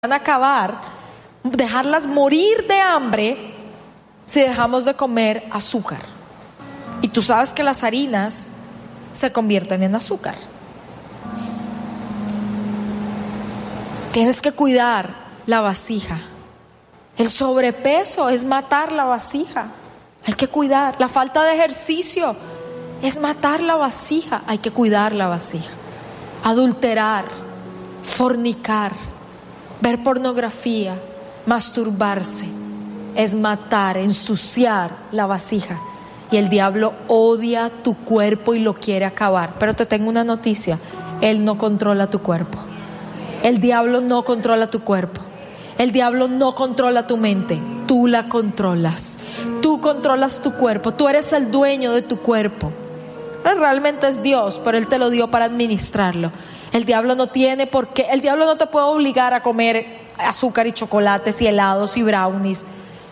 van a acabar, dejarlas morir de hambre si dejamos de comer azúcar. Y tú sabes que las harinas se convierten en azúcar. Tienes que cuidar la vasija. El sobrepeso es matar la vasija. Hay que cuidar. La falta de ejercicio es matar la vasija. Hay que cuidar la vasija. Adulterar, fornicar, ver pornografía, masturbarse, es matar, ensuciar la vasija. Y el diablo odia tu cuerpo y lo quiere acabar. Pero te tengo una noticia: él no controla tu cuerpo. El diablo no controla tu cuerpo. El diablo no controla tu mente. Tú la controlas. Tú controlas tu cuerpo. Tú eres el dueño de tu cuerpo. Realmente es Dios, pero Él te lo dio para administrarlo. El diablo no tiene por qué. El diablo no te puede obligar a comer azúcar y chocolates y helados y brownies.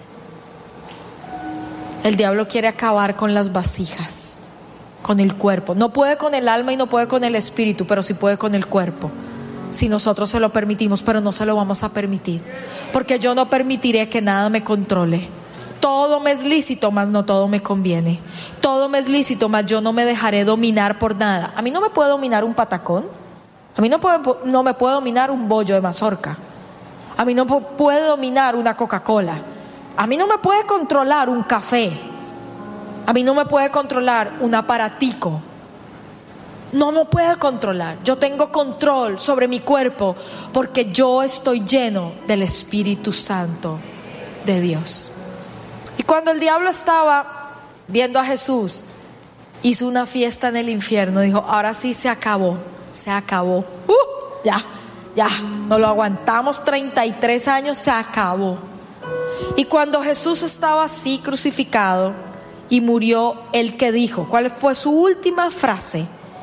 El diablo quiere acabar con las vasijas, con el cuerpo. No puede con el alma y no puede con el espíritu, pero sí puede con el cuerpo, si nosotros se lo permitimos. Pero no se lo vamos a permitir, porque yo no permitiré que nada me controle. Todo me es lícito, mas no todo me conviene. Todo me es lícito, mas yo no me dejaré dominar por nada. A mí no me puede dominar un patacón. A mí no me puede dominar un bollo de mazorca. A mí no puede dominar una Coca-Cola. A mí no me puede controlar un café. A mí no me puede controlar un aparatico. No me puede controlar. Yo tengo control sobre mi cuerpo porque yo estoy lleno del Espíritu Santo de Dios. Y cuando el diablo estaba viendo a Jesús, hizo una fiesta en el infierno. Dijo: ahora sí se acabó. Se acabó. Ya, no lo aguantamos 33 años, se acabó. Y cuando Jesús estaba así crucificado y murió, el que dijo, ¿cuál fue su última frase?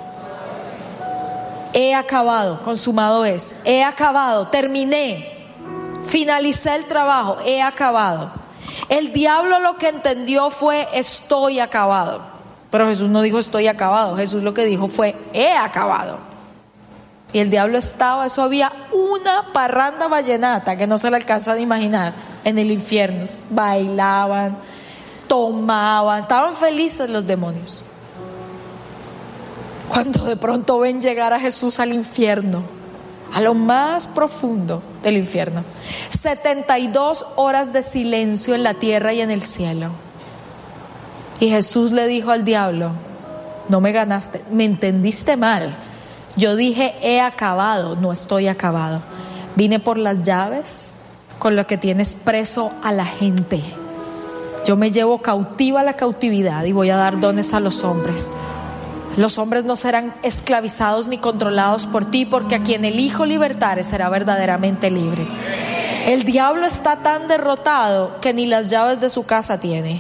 He acabado, consumado es. He acabado, terminé, finalicé el trabajo, he acabado. El diablo lo que entendió fue: estoy acabado. Pero Jesús no dijo estoy acabado. Jesús lo que dijo fue: he acabado. Y el diablo estaba, eso había una parranda vallenata que no se le alcanza a imaginar en el infierno. Bailaban, tomaban, estaban felices los demonios. Cuando de pronto ven llegar a Jesús al infierno, a lo más profundo del infierno, 72 horas de silencio en la tierra y en el cielo. Y Jesús le dijo al diablo: no me ganaste, me entendiste mal. Yo dije he acabado, no estoy acabado. Vine por las llaves con lo que tienes preso a la gente. Yo me llevo cautiva la cautividad y voy a dar dones a los hombres. Los hombres no serán esclavizados ni controlados por ti, porque a quien el Hijo libertare será verdaderamente libre. El diablo está tan derrotado que ni las llaves de su casa tiene.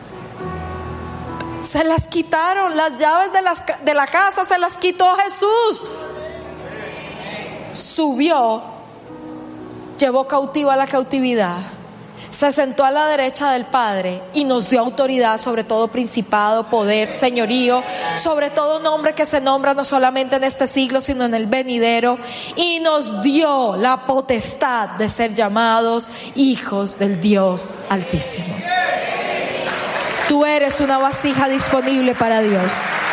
Se las quitaron, las llaves de la casa se las quitó Jesús. Subió, llevó cautiva la cautividad, se sentó a la derecha del Padre y nos dio autoridad sobre todo principado, poder, señorío, sobre todo nombre que se nombra no solamente en este siglo sino en el venidero, y nos dio la potestad de ser llamados hijos del Dios Altísimo. Tú eres una vasija disponible para Dios.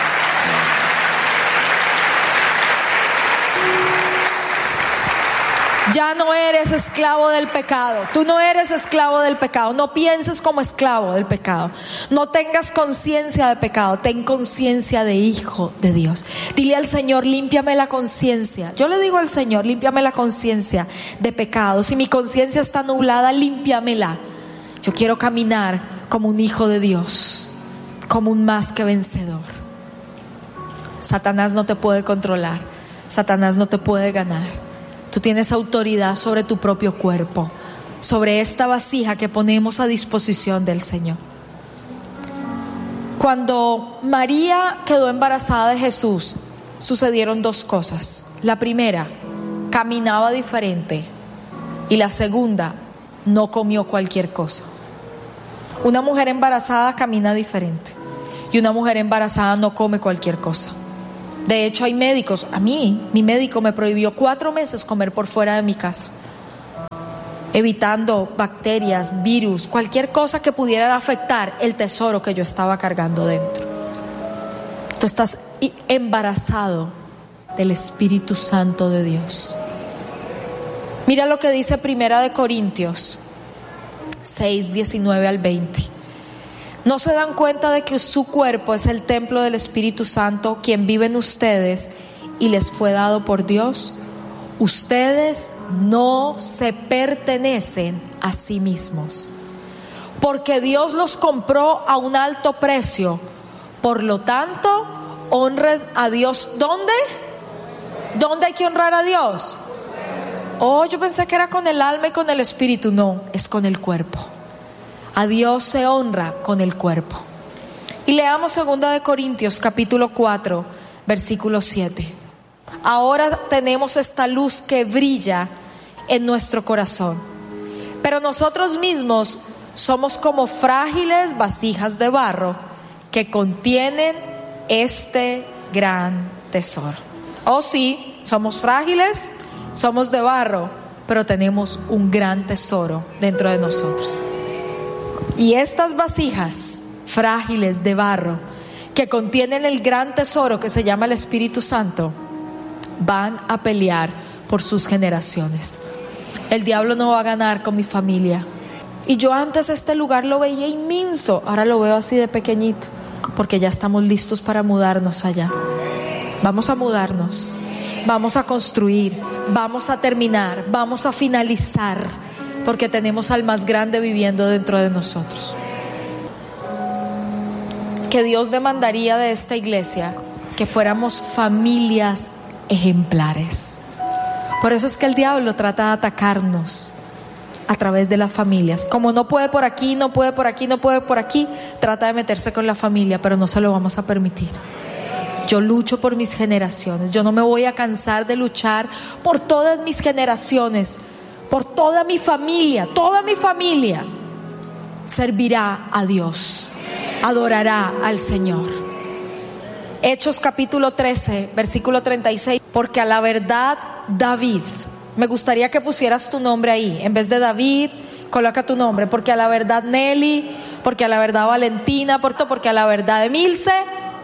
Ya no eres esclavo del pecado. Tú no eres esclavo del pecado. No pienses como esclavo del pecado. No tengas conciencia de pecado. Ten conciencia de hijo de Dios. Dile al Señor: límpiame la conciencia. Yo le digo al Señor: límpiame la conciencia de pecado. Si mi conciencia está nublada, límpiamela. Yo quiero caminar como un hijo de Dios, como un más que vencedor. Satanás no te puede controlar. Satanás no te puede ganar. Tú tienes autoridad sobre tu propio cuerpo, sobre esta vasija que ponemos a disposición del Señor. Cuando María quedó embarazada de Jesús, sucedieron dos cosas. La primera, caminaba diferente. Y la segunda, no comió cualquier cosa. Una mujer embarazada camina diferente, y una mujer embarazada no come cualquier cosa. De hecho, hay médicos, mi médico me prohibió 4 meses comer por fuera de mi casa. evitando bacterias, virus, cualquier cosa que pudiera afectar el tesoro que yo estaba cargando dentro. Tú estás embarazado del Espíritu Santo de Dios. Mira lo que dice 1 Corintios 6, 19 al 20. ¿No se dan cuenta de que su cuerpo es el templo del Espíritu Santo, quien vive en ustedes y les fue dado por Dios? Ustedes no se pertenecen a sí mismos, porque Dios los compró a un alto precio. Por lo tanto, honren a Dios. ¿Dónde? ¿Dónde hay que honrar a Dios? Oh, yo pensé que era con el alma y con el espíritu. No, es con el cuerpo. A Dios se honra con el cuerpo. Y leamos 2 Corintios capítulo 4, versículo 7. Ahora tenemos esta luz que brilla en nuestro corazón, pero nosotros mismos somos como frágiles vasijas de barro que contienen este gran tesoro. Oh sí, somos frágiles, somos de barro, pero tenemos un gran tesoro dentro de nosotros. Y estas vasijas frágiles de barro que contienen el gran tesoro que se llama el Espíritu Santo van a pelear por sus generaciones. El diablo no va a ganar con mi familia. Y yo antes este lugar lo veía inmenso, ahora lo veo así de pequeñito, porque ya estamos listos para mudarnos allá. Vamos a mudarnos, vamos a construir, vamos a terminar, vamos a finalizar, porque tenemos al más grande viviendo dentro de nosotros. Que Dios demandaría de esta iglesia que fuéramos familias ejemplares. Por eso es que el diablo trata de atacarnos a través de las familias. Como no puede por aquí, no puede por aquí, no puede por aquí, trata de meterse con la familia, pero no se lo vamos a permitir. Yo lucho por mis generaciones. Yo no me voy a cansar de luchar por todas mis generaciones, por toda mi familia. Toda mi familia servirá a Dios, adorará al Señor. Hechos capítulo 13, versículo 36. Porque a la verdad David, me gustaría que pusieras tu nombre ahí, en vez de David, coloca tu nombre. Porque a la verdad Nelly, porque a la verdad Valentina, porque a la verdad Emilce,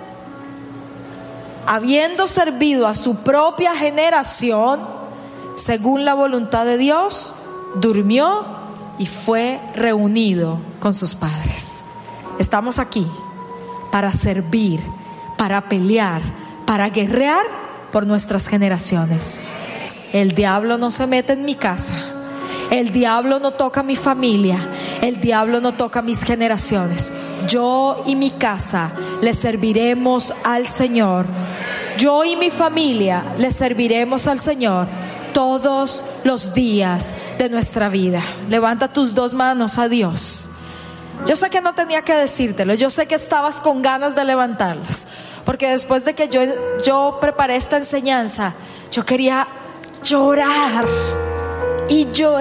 habiendo servido a su propia generación, según la voluntad de Dios, durmió y fue reunido con sus padres. Estamos aquí para servir, para pelear, para guerrear por nuestras generaciones. El diablo no se mete en mi casa, el diablo no toca mi familia, el diablo no toca mis generaciones. Yo y mi casa le serviremos al Señor. Yo y mi familia le serviremos al Señor todos los días de nuestra vida. Levanta tus dos manos a Dios. Yo sé que no tenía que decírtelo, yo sé que estabas con ganas de levantarlas, porque después de que yo preparé esta enseñanza, yo quería llorar y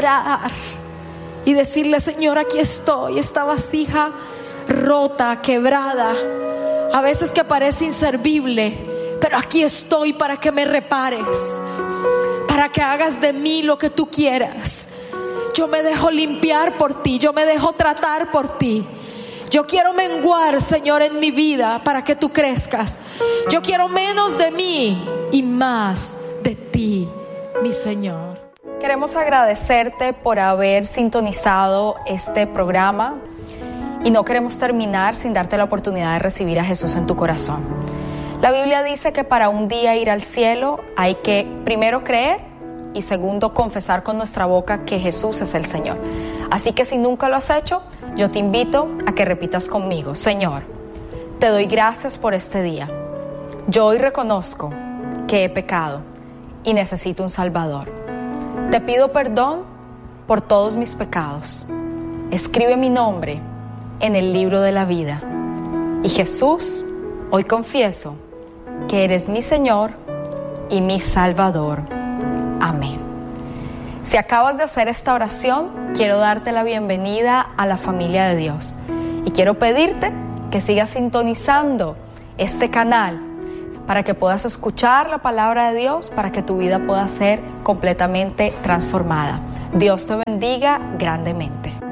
decirle: Señor, aquí estoy, esta vasija rota, quebrada, a veces que parece inservible, pero aquí estoy para que me repares, para que hagas de mí lo que tú quieras. Yo me dejo limpiar por ti, yo me dejo tratar por ti. Yo quiero menguar, Señor, en mi vida para que tú crezcas. Yo quiero menos de mí y más de ti, mi Señor. Queremos agradecerte por haber sintonizado este programa y no queremos terminar sin darte la oportunidad de recibir a Jesús en tu corazón. La Biblia dice que para un día ir al cielo hay que primero creer y segundo confesar con nuestra boca que Jesús es el Señor. Así que si nunca lo has hecho, yo te invito a que repitas conmigo: Señor, te doy gracias por este día. Yo hoy reconozco que he pecado y necesito un Salvador. Te pido perdón por todos mis pecados. Escribe mi nombre en el libro de la vida. Y Jesús, hoy confieso que eres mi Señor y mi Salvador. Amén. Si acabas de hacer esta oración, quiero darte la bienvenida a la familia de Dios y quiero pedirte que sigas sintonizando este canal para que puedas escuchar la palabra de Dios, para que tu vida pueda ser completamente transformada. Dios te bendiga grandemente.